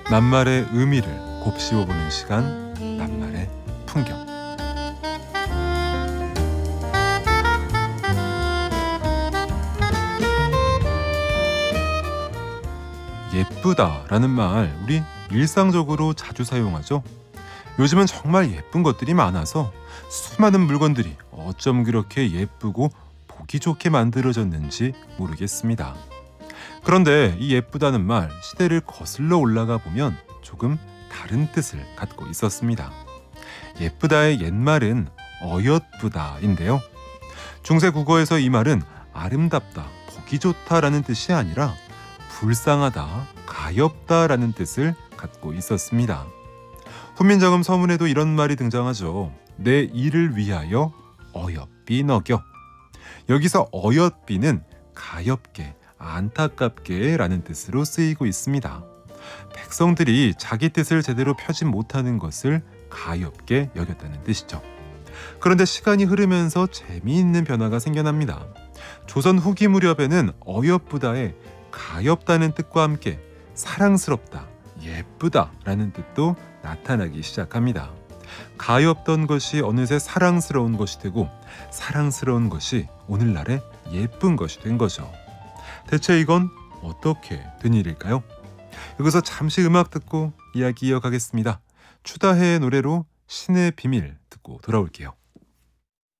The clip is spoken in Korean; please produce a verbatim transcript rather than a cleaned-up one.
낱말의 의미를 곱씹어보는 시간, 낱말의 풍경. 예쁘다라는 말, 우리 일상적으로 자주 사용하죠. 요즘은 정말 예쁜 것들이 많아서 수많은 물건들이 어쩜 그렇게 예쁘고 보기 좋게 만들어졌는지 모르겠습니다. 그런데 이 예쁘다는 말, 시대를 거슬러 올라가 보면 조금 다른 뜻을 갖고 있었습니다. 예쁘다의 옛말은 어여쁘다인데요. 중세 국어에서 이 말은 아름답다, 보기 좋다라는 뜻이 아니라 불쌍하다, 가엾다라는 뜻을 갖고 있었습니다. 훈민정음 서문에도 이런 말이 등장하죠. 내 이를 위하여 어여삐 너겨. 여기서 어여삐는 가엾게, 안타깝게 라는 뜻으로 쓰이고 있습니다. 백성들이 자기 뜻을 제대로 펴지 못하는 것을 가엾게 여겼다는 뜻이죠. 그런데 시간이 흐르면서 재미있는 변화가 생겨납니다. 조선 후기 무렵에는 어여쁘다에 가엾다는 뜻과 함께 사랑스럽다, 예쁘다 라는 뜻도 나타나기 시작합니다. 가엾던 것이 어느새 사랑스러운 것이 되고, 사랑스러운 것이 오늘날의 예쁜 것이 된 거죠. 대체 이건 어떻게 된 일일까요? 여기서 잠시 음악 듣고 이야기 이어가겠습니다. 추다해의 노래로 신의 비밀 듣고 돌아올게요.